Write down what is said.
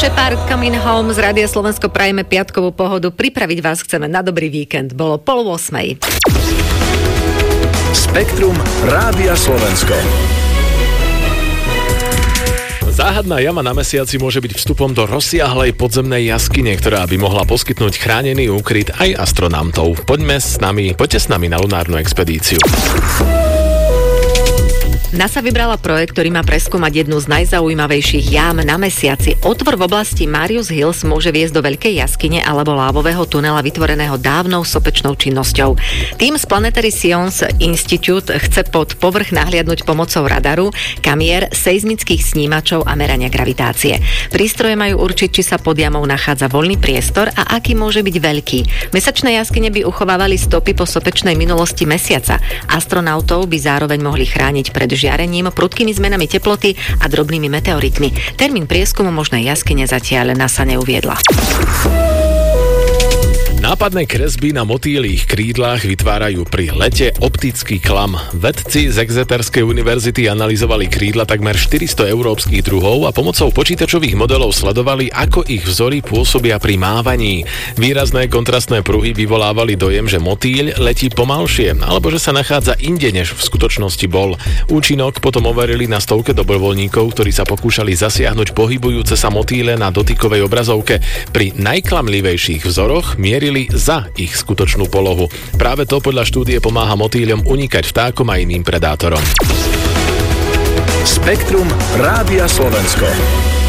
Shepard Coming Home z Rádia Slovensko, prajeme piatkovú pohodu. Pripraviť vás chceme na dobrý víkend. Bolo 7:30. Spektrum Rádia Slovensko. Záhadná jama na Mesiaci môže byť vstupom do rozsiahlej podzemnej jaskyne, ktorá by mohla poskytnúť chránený úkryt aj astronautov. Poďte s nami na lunárnu expedíciu. NASA vybrala projekt, ktorý má preskúmať jednu z najzaujímavejších jám na Mesiaci. Otvor v oblasti Marius Hills môže viesť do veľkej jaskyne alebo lávového tunela vytvoreného dávnou sopečnou činnosťou. Tým z Planetary Science Institute chce pod povrch nahliadnúť pomocou radaru, kamier, seizmických snímačov a merania gravitácie. Prístroje majú určiť, či sa pod jamou nachádza voľný priestor a aký môže byť veľký. Mesačné jaskyne by uchovávali stopy po sopečnej minulosti Mesiaca. Astronautov by zároveň mohli chrániť pred žiarením, prudkými zmenami teploty a drobnými meteoritmi. Termín prieskumu možnej jaskyne zatiaľ NASA neuviedla. Nápadné kresby na motýlých krídlach vytvárajú pri lete optický klam. Vedci z Exeterskej univerzity analyzovali krídla takmer 400 európskych druhov a pomocou počítačových modelov sledovali, ako ich vzory pôsobia pri mávaní. Výrazné kontrastné pruhy vyvolávali dojem, že motýľ letí pomalšie, alebo že sa nachádza inde, než v skutočnosti bol. Účinok potom overili na stovke dobrovoľníkov, ktorí sa pokúšali zasiahnuť pohybujúce sa motýle na dotykovej obrazovke. Pri najklamlivejších vzoroch mierili za ich skutočnú polohu. Práve to podľa štúdie pomáha motýľom unikať vtákom a iným predátorom. Spektrum Rádia Slovensko.